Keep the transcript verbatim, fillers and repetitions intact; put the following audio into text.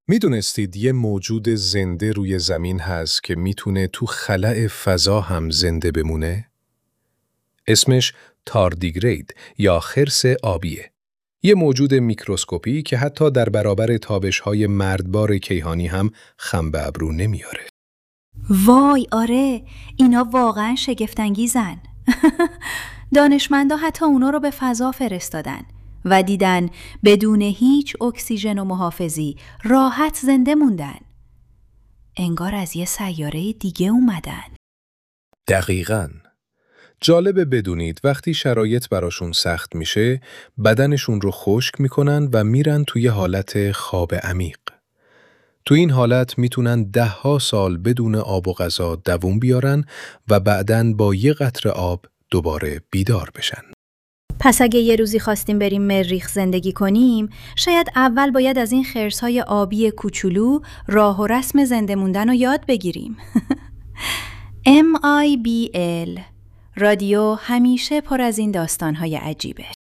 میدونستید یه موجود زنده روی زمین هست که میتونه تو خلأ فضا هم زنده بمونه؟ اسمش تاردیگرید یا خرس آبیه. یه موجود میکروسکوپی که حتی در برابر تابش‌های مردبار کیهانی هم خم به ابرو نمیاره. وای آره، اینا واقعا شگفت‌انگیزن. دانشمندا حتی اونا رو به فضا فرستادن و دیدن بدون هیچ اکسیژن و محافظی راحت زنده موندن. انگار از یه سیاره دیگه اومدن. دقیقاً. جالبه بدونید وقتی شرایط براشون سخت میشه، بدنشون رو خشک میکنن و میرن توی حالت خواب عمیق. تو این حالت میتونن ده ها سال بدون آب و غذا دووم بیارن و بعداً با یه قطره آب دوباره بیدار بشن. پس اگه یه روزی خواستیم بریم مریخ زندگی کنیم، شاید اول باید از این خرس‌های آبی کوچولو راه و رسم زنده موندن رو یاد بگیریم. ام آی بی ال رادیو همیشه پر از این داستان‌های عجیبه.